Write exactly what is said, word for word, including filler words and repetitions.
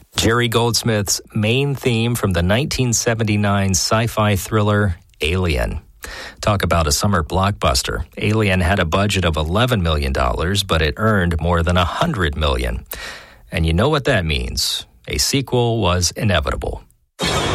Jerry Goldsmith's main theme from the nineteen seventy-nine sci-fi thriller Alien. Talk about a summer blockbuster. Alien had a budget of eleven million dollars, but it earned more than one hundred million dollars. And you know what that means. A sequel was inevitable.